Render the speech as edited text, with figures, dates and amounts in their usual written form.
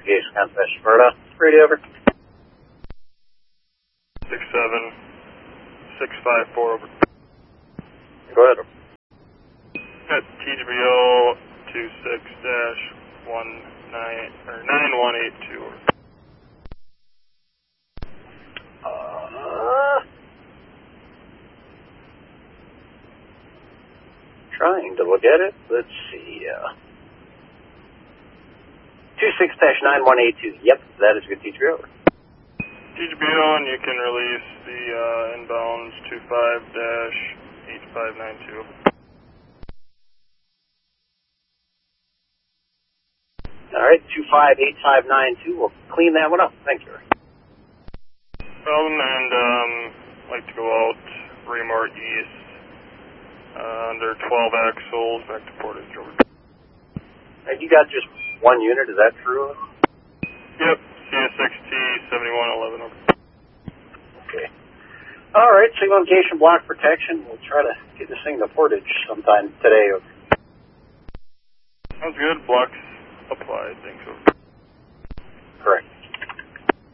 investigation contact Sparta. Radio over. 67654 over. Go ahead. At TGBO 26-9182 over. Trying to look at it. Let's see. 26-9182. Yep, that is good. TGBO over. TGBO, and you can release the inbounds 25-8592. All right, 258592. We'll clean that one up. Thank you. Problem, and like to go out Raymore East under 12 axles back to Portage over. You got just one unit, is that true? Yep, CS6T 7111 over. Okay. All right, signal location block protection. We'll try to get this thing to Portage sometime today. Sounds good. Blocks applied. Thanks over. Correct.